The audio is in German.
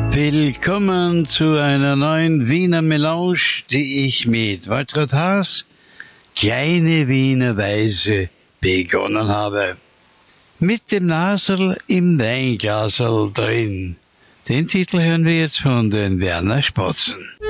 Willkommen zu einer neuen Wiener Melange, die ich mit Waltraud Haas, Kleine Wiener Weise, begonnen habe. Mit dem Naserl im Weinglasl drin. Den Titel hören wir jetzt von den Werner Spatzen.